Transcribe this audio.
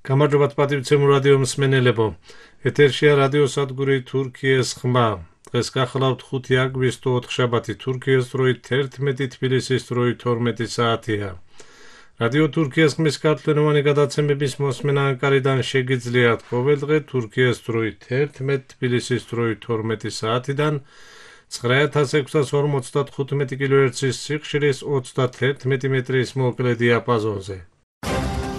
გამარჯობათ პატივცემულ რადიო მსმენელებო. ეთერშია რადიოსადგური თურქიის ხმა. დღეს გახლავთ 5 აგვისტო 4 შაბათი თურქიის დროით 11 თბილისის დროით 12 საათია. რადიო თურქიის ხმის ქართლენოვანი გადაცემების მოსმენა ანკარიდან შეგიძლიათ ყოველდღე თურქიის დროით 11 თბილისის დროით 12 საათიდან 9655 კილოჰერცის სიხშირის 31 მეტრის მოკლე დიაპაზონზე.